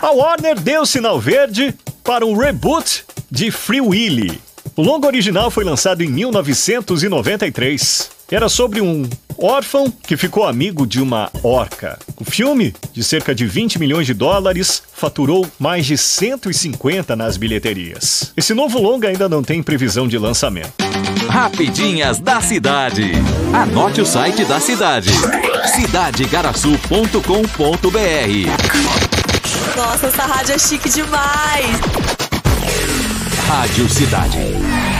A Warner deu sinal verde para um reboot de Free Willy. O longa original foi lançado em 1993. Era sobre um órfão que ficou amigo de uma orca. O filme, de cerca de 20 milhões de dólares, faturou mais de 150 nas bilheterias. Esse novo longa ainda não tem previsão de lançamento. Rapidinhas da cidade. Anote o site da cidade: cidadeigaraçu.com.br. Nossa, essa rádio é chique demais. Rádio Cidade.